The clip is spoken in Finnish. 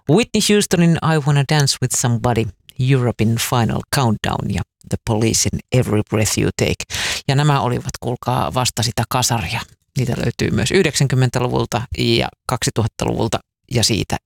Whitney Houstonin I Wanna Dance With Somebody, European Final Countdown ja The Policein Every Breath You Take. Ja nämä olivat, kuulkaa, vasta sitä kasaria. Niitä löytyy myös 90-luvulta ja 2000-luvulta ja siitä